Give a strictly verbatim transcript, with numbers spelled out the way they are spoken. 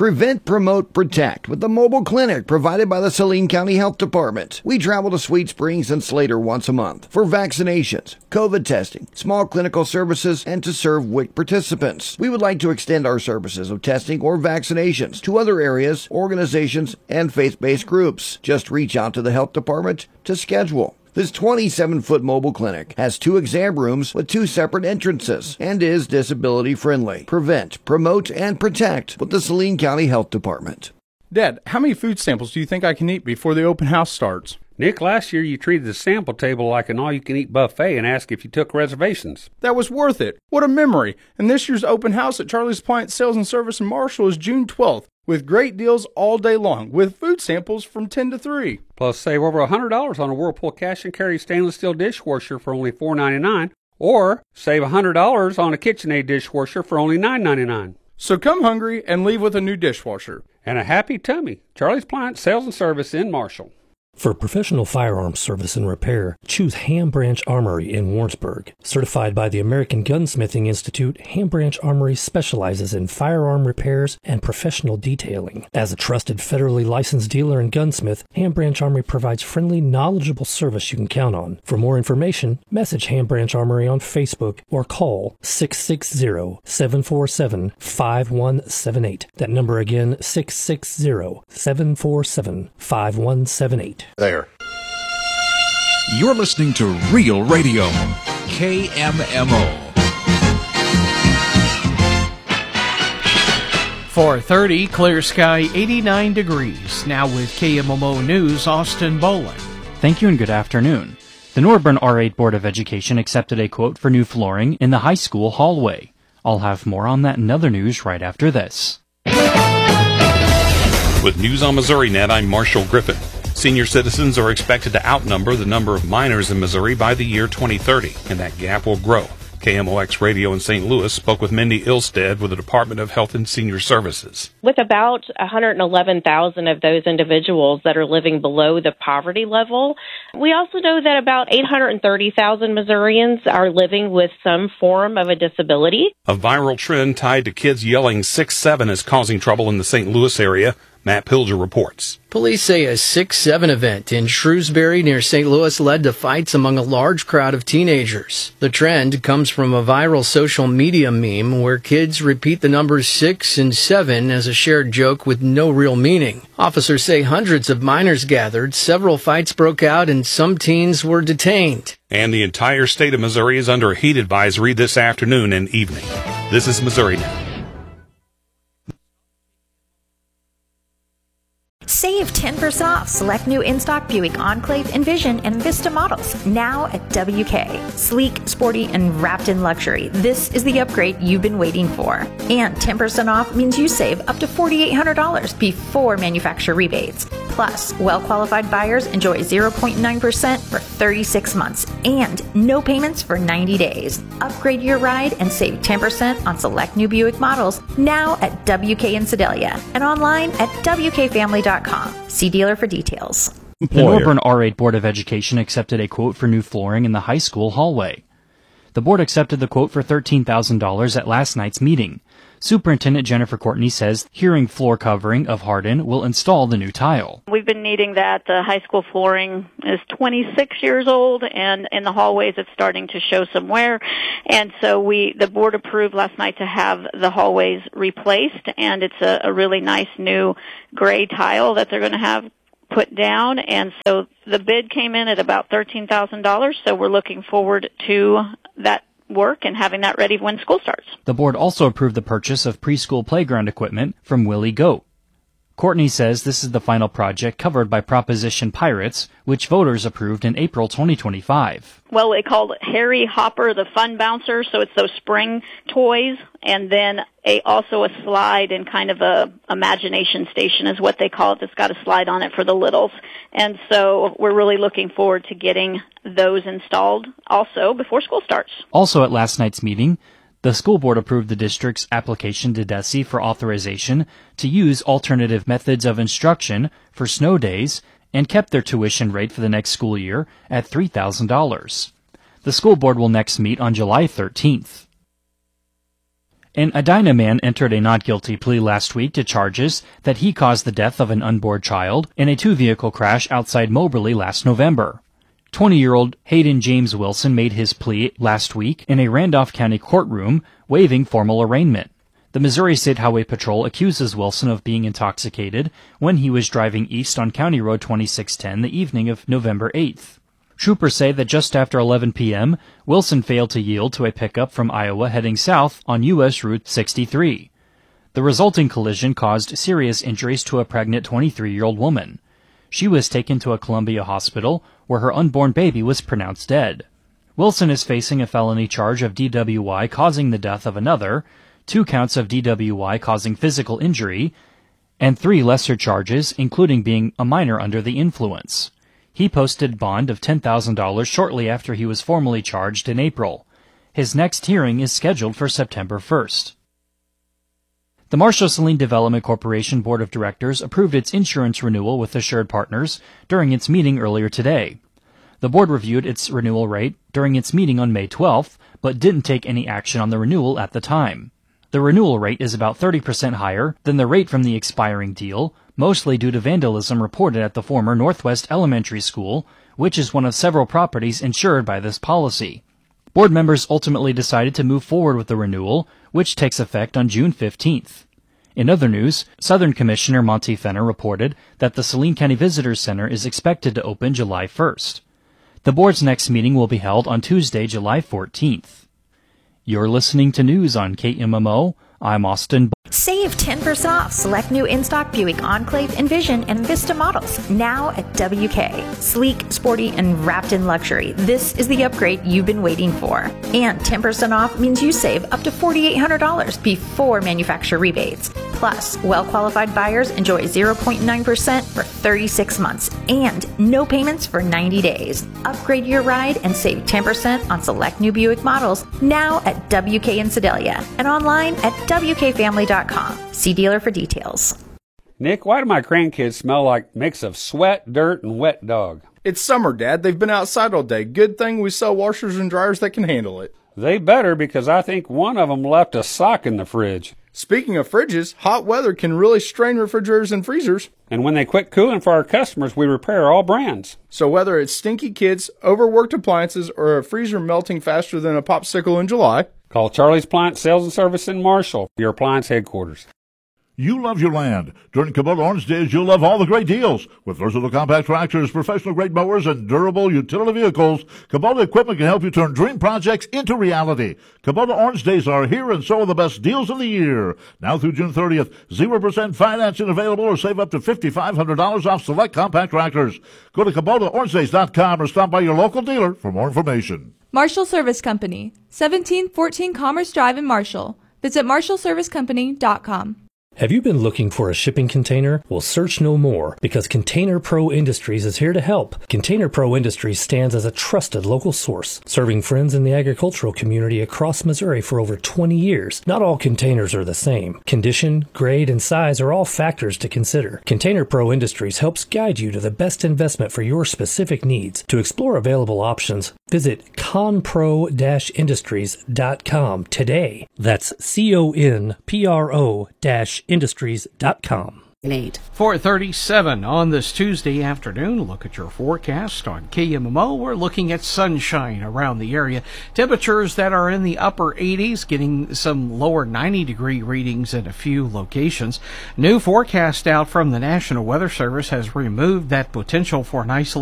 Prevent, Promote, Protect with the mobile clinic provided by the Saline County Health Department. We travel to Sweet Springs and Slater once a month for vaccinations, COVID testing, small clinical services, and to serve W I C participants. We would like to extend our services of testing or vaccinations to other areas, organizations, and faith-based groups. Just reach out to the health department to schedule. This twenty-seven foot mobile clinic has two exam rooms with two separate entrances and is disability friendly. Prevent, Promote, and Protect with the Saline County Health Department. Dad, how many food samples do you think I can eat before the open house starts? Nick, last year you treated the sample table like an all-you-can-eat buffet and asked if you took reservations. That was worth it. What a memory. And this year's open house at Charlie's Appliance Sales and Service in Marshall is June twelfth, with great deals all day long, with food samples from ten to three. Plus, save over one hundred dollars on a Whirlpool cash and carry stainless steel dishwasher for only four ninety-nine, or save one hundred dollars on a KitchenAid dishwasher for only nine ninety-nine. So come hungry and leave with a new dishwasher. And a happy tummy. Charlie's Appliance Sales and Service in Marshall. For professional firearms service and repair, choose Ham Branch Armory in Warrensburg. Certified by the American Gunsmithing Institute, Ham Branch Armory specializes in firearm repairs and professional detailing. As a trusted federally licensed dealer and gunsmith, Ham Branch Armory provides friendly, knowledgeable service you can count on. For more information, message Ham Branch Armory on Facebook or call six six zero, seven four seven, five one seven eight. That number again, six six zero, seven four seven, five one seven eight. There. You're listening to Real Radio, K M M O. four thirty, clear sky, eighty-nine degrees. Now with K M M O News, Austin Bowling. Thank you and good afternoon. The Norburn R eight Board of Education accepted a quote for new flooring in the high school hallway. I'll have more on that and other news right after this. With News on MissouriNet, I'm Marshall Griffin. Senior citizens are expected to outnumber the number of minors in Missouri by the year twenty thirty, and that gap will grow. K M O X Radio in Saint Louis spoke with Mindy Ilstead with the Department of Health and Senior Services. With about one hundred eleven thousand of those individuals that are living below the poverty level, we also know that about eight hundred thirty thousand Missourians are living with some form of a disability. A viral trend tied to kids yelling six seven is causing trouble in the Saint Louis area. Matt Pilger reports. Police say a six seven event in Shrewsbury near Saint Louis led to fights among a large crowd of teenagers. The trend comes from a viral social media meme where kids repeat the numbers six and seven as a shared joke with no real meaning. Officers say hundreds of minors gathered, several fights broke out, and some teens were detained. And the entire state of Missouri is under a heat advisory this afternoon and evening. This is MissouriNet. Save ten percent off select new in-stock Buick Enclave, Envision, and Vista models now at W K. Sleek, sporty, and wrapped in luxury. This is the upgrade you've been waiting for. And ten percent off means you save up to four thousand eight hundred dollars before manufacturer rebates. Plus, well-qualified buyers enjoy zero point nine percent for thirty-six months and no payments for ninety days. Upgrade your ride and save ten percent on select new Buick models now at W K in Sedalia and online at W K family dot com. See dealer for details. The Norburn R eight Board of Education accepted a quote for new flooring in the high school hallway. The board accepted the quote for thirteen thousand dollars at last night's meeting. Superintendent Jennifer Courtney says hearing floor covering of Hardin will install the new tile. We've been needing that. The high school flooring is twenty-six years old, and in the hallways it's starting to show some wear. And so we, the board approved last night to have the hallways replaced, and it's a, a really nice new gray tile that they're going to have put down. And so the bid came in at about thirteen thousand dollars, so we're looking forward to that work and having that ready when school starts. The board also approved the purchase of preschool playground equipment from Willie Goat. Courtney says this is the final project covered by Proposition Pirates, which voters approved in April twenty twenty-five. Well, they called it Harry Hopper the Fun Bouncer, so it's those spring toys, and then a also a slide and kind of a imagination station is what they call it. That's got a slide on it for the littles. And so we're really looking forward to getting those installed also before school starts. Also at last night's meeting, the school board approved the district's application to D E S E for authorization to use alternative methods of instruction for snow days and kept their tuition rate for the next school year at three thousand dollars. The school board will next meet on July thirteenth. An Edina man entered a not guilty plea last week to charges that he caused the death of an unborn child in a two-vehicle crash outside Moberly last November. twenty-year-old Hayden James Wilson made his plea last week in a Randolph County courtroom, waiving formal arraignment. The Missouri State Highway Patrol accuses Wilson of being intoxicated when he was driving east on County Road twenty-six ten the evening of November eighth. Troopers say that just after eleven p.m., Wilson failed to yield to a pickup from Iowa heading south on U S Route sixty-three. The resulting collision caused serious injuries to a pregnant twenty-three-year-old woman. She was taken to a Columbia hospital where her unborn baby was pronounced dead. Wilson is facing a felony charge of D W I causing the death of another, two counts of D W I causing physical injury, and three lesser charges, including being a minor under the influence. He posted bond of ten thousand dollars shortly after he was formally charged in April. His next hearing is scheduled for September first. The Marshall-Saline Development Corporation Board of Directors approved its insurance renewal with Assured Partners during its meeting earlier today. The board reviewed its renewal rate during its meeting on May twelfth, but didn't take any action on the renewal at the time. The renewal rate is about thirty percent higher than the rate from the expiring deal, mostly due to vandalism reported at the former Northwest Elementary School, which is one of several properties insured by this policy. Board members ultimately decided to move forward with the renewal, which takes effect on June fifteenth. In other news, Southern Commissioner Monty Fenner reported that the Saline County Visitors Center is expected to open July first. The board's next meeting will be held on Tuesday, July fourteenth. You're listening to news on K M M O. I'm Austin. Save ten percent off select new in-stock Buick Enclave, Envision, and Vista models now at W K. Sleek, sporty, and wrapped in luxury. This is the upgrade you've been waiting for. And ten percent off means you save up to four thousand eight hundred dollars before manufacturer rebates. Plus, well-qualified buyers enjoy zero point nine percent for thirty-six months and no payments for ninety days. Upgrade your ride and save ten percent on select new Buick models now at W K in Sedalia and online at W K family dot com. See dealer for details. Nick, why do my grandkids smell like mix of sweat, dirt, and wet dog? It's summer, Dad. They've been outside all day. Good thing we sell washers and dryers that can handle it. They better, because I think one of them left a sock in the fridge. Speaking of fridges, hot weather can really strain refrigerators and freezers. And when they quit cooling for our customers, we repair all brands. So whether it's stinky kids, overworked appliances, or a freezer melting faster than a popsicle in July, call Charlie's Appliance Sales and Service in Marshall, your appliance headquarters. You love your land. During Kubota Orange Days, you'll love all the great deals. With versatile compact tractors, professional-grade mowers, and durable utility vehicles, Kubota equipment can help you turn dream projects into reality. Kubota Orange Days are here, and so are the best deals of the year. Now through June thirtieth, zero percent financing available, or save up to five thousand five hundred dollars off select compact tractors. Go to Kubota Orange Days dot com or stop by your local dealer for more information. Marshall Service Company, seventeen fourteen Commerce Drive in Marshall. Visit marshall service company dot com. Have you been looking for a shipping container? Well, search no more, because Container Pro Industries is here to help. Container Pro Industries stands as a trusted local source, serving friends in the agricultural community across Missouri for over twenty years. Not all containers are the same. Condition, grade, and size are all factors to consider. Container Pro Industries helps guide you to the best investment for your specific needs. To explore available options, visit conpro industries dot com today. That's C O N P R O industries dot com. four thirty-seven on this Tuesday afternoon. Look at your forecast on K M M O. We're looking at sunshine around the area. Temperatures that are in the upper eighties, getting some lower ninety degree readings in a few locations. New forecast out from the National Weather Service has removed that potential for an isolated